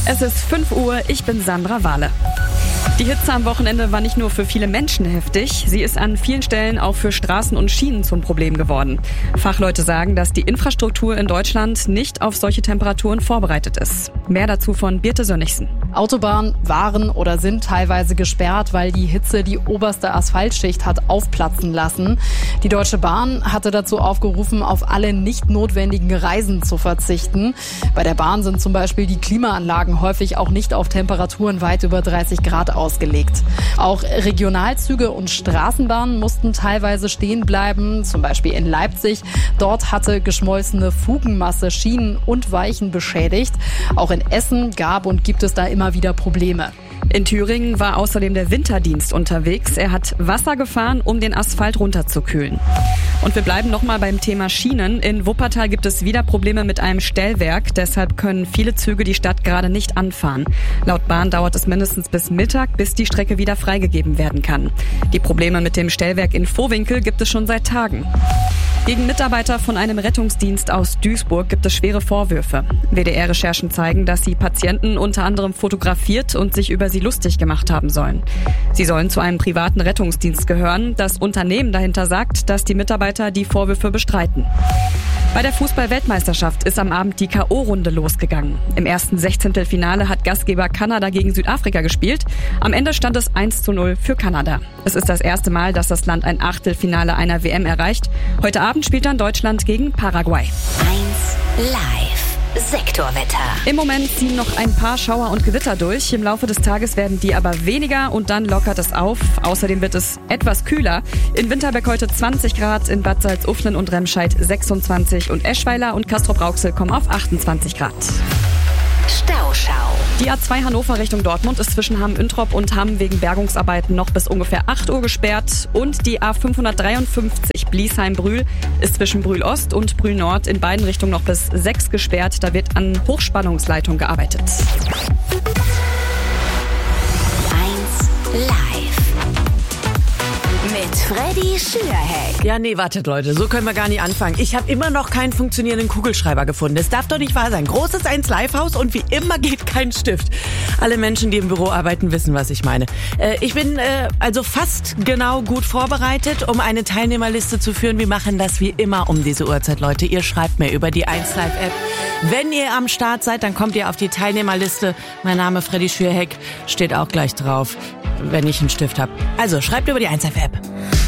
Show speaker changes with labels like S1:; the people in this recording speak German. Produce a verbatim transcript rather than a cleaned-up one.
S1: Es ist fünf Uhr, ich bin Sandra Wahle. Die Hitze am Wochenende war nicht nur für viele Menschen heftig, sie ist an vielen Stellen auch für Straßen und Schienen zum Problem geworden. Fachleute sagen, dass die Infrastruktur in Deutschland nicht auf solche Temperaturen vorbereitet ist. Mehr dazu von Birte Sönnigsen.
S2: Autobahnen waren oder sind teilweise gesperrt, weil die Hitze die oberste Asphaltschicht hat aufplatzen lassen. Die Deutsche Bahn hatte dazu aufgerufen, auf alle nicht notwendigen Reisen zu verzichten. Bei der Bahn sind zum Beispiel die Klimaanlagen häufig auch nicht auf Temperaturen weit über dreißig Grad ausgelegt. Auch Regionalzüge und Straßenbahnen mussten teilweise stehen bleiben, zum Beispiel in Leipzig. Dort hatte geschmolzene Fugenmasse Schienen und Weichen beschädigt. Auch in Essen gab und gibt es da immer wieder Probleme.
S1: In Thüringen war außerdem der Winterdienst unterwegs. Er hat Wasser gefahren, um den Asphalt runterzukühlen. Und wir bleiben nochmal beim Thema Schienen. In Wuppertal gibt es wieder Probleme mit einem Stellwerk. Deshalb können viele Züge die Stadt gerade nicht anfahren. Laut Bahn dauert es mindestens bis Mittag, bis die Strecke wieder freigegeben werden kann. Die Probleme mit dem Stellwerk in Vohwinkel gibt es schon seit Tagen. Gegen Mitarbeiter von einem Rettungsdienst aus Duisburg gibt es schwere Vorwürfe. W D R-Recherchen zeigen, dass sie Patienten unter anderem fotografiert und sich über sie lustig gemacht haben sollen. Sie sollen zu einem privaten Rettungsdienst gehören. Das Unternehmen dahinter sagt, dass die Mitarbeiter die Vorwürfe bestreiten. Bei der Fußball-Weltmeisterschaft ist am Abend die K O-Runde losgegangen. Im ersten Sechzehntelfinale hat Gastgeber Kanada gegen Südafrika gespielt. Am Ende stand es eins zu null für Kanada. Es ist das erste Mal, dass das Land ein Achtelfinale einer W M erreicht. Heute Abend spielt dann Deutschland gegen Paraguay.
S3: eins live. Sektorwetter.
S1: Im Moment ziehen noch ein paar Schauer und Gewitter durch. Im Laufe des Tages werden die aber weniger und dann lockert es auf. Außerdem wird es etwas kühler. In Winterberg heute zwanzig Grad, in Bad Salzuflen und Remscheid sechsundzwanzig und Eschweiler und Castrop-Rauxel kommen auf achtundzwanzig Grad.
S3: Stauschau.
S1: Die A zwei Hannover Richtung Dortmund ist zwischen Hamm-Üntrop und Hamm wegen Bergungsarbeiten noch bis ungefähr acht Uhr gesperrt. Und die A fünfhundertdreiundfünfzig Bliesheim-Brühl ist zwischen Brühl-Ost und Brühl-Nord in beiden Richtungen noch bis sechs gesperrt. Da wird an Hochspannungsleitung gearbeitet.
S3: eins live. Mit Freddy Schürheck.
S4: Ja, nee, wartet Leute, so können wir gar nicht anfangen. Ich habe immer noch keinen funktionierenden Kugelschreiber gefunden. Das darf doch nicht wahr sein. Großes eins Live-Haus und wie immer geht kein Stift. Alle Menschen, die im Büro arbeiten, wissen, was ich meine. Äh, ich bin äh, also fast genau gut vorbereitet, um eine Teilnehmerliste zu führen. Wir machen das wie immer um diese Uhrzeit, Leute. Ihr schreibt mir über die eins Live-App. Wenn ihr am Start seid, dann kommt ihr auf die Teilnehmerliste. Mein Name Freddy Schürheck steht auch gleich drauf, wenn ich einen Stift habe. Also schreibt über die eins Live-App.